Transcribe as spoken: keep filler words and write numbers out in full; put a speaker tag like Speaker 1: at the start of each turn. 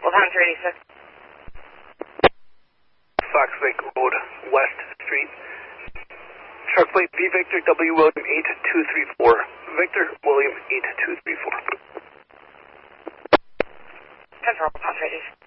Speaker 1: Pound two eighty-six.
Speaker 2: Fox Lake Road, West Street. Truck plate V Victor W William eight two three four. Victor William eight two three four.
Speaker 1: Control, Pound two eighty-six.